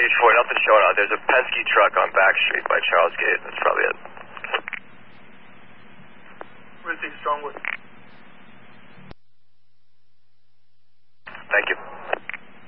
Beach 4, nothing showing out. There's a pesky truck on Back Street by Charles Gate. That's probably it. We're going to take Strongwood.